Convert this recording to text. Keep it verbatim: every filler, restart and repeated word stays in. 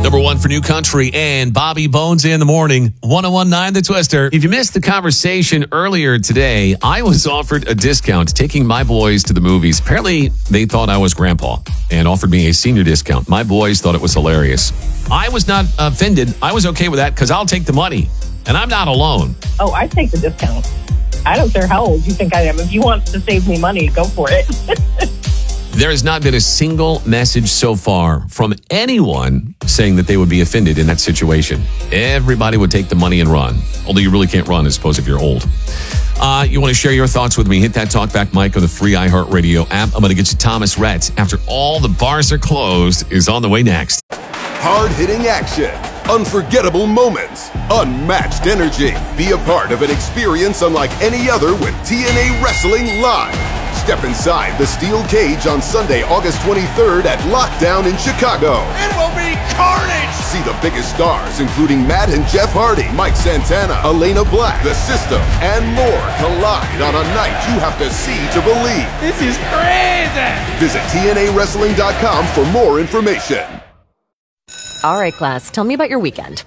Number one for New Country and Bobby Bones in the morning. one oh one point nine The Twister. If you missed the conversation earlier today, I was offered a discount taking my boys to the movies. Apparently, they thought I was grandpa and offered me a senior discount. My boys thought it was hilarious. I was not offended. I was okay with that because I'll take the money. And I'm not alone. Oh, I take the discount. I don't care how old you think I am. If you want to save me money, go for it. There has not been a single message so far from anyone saying that they would be offended in that situation. Everybody would take the money and run. Although you really can't run, I suppose, if you're old. Uh, you want to share your thoughts with me? Hit that talkback mic on the free iHeartRadio app. I'm going to get you Thomas Rhett. After all the bars are closed, is on the way next. Hard-hitting action, unforgettable moments, unmatched energy. Be a part of an experience unlike any other with T N A Wrestling Live. Step inside the steel cage on Sunday, August twenty-third at Lockdown in Chicago. It will be carnage! See the biggest stars, including Matt and Jeff Hardy, Mike Santana, Elena Black, The System, and more collide on a night you have to see to believe. This is crazy! Visit T N A wrestling dot com for more information. All right, class, tell me about your weekend.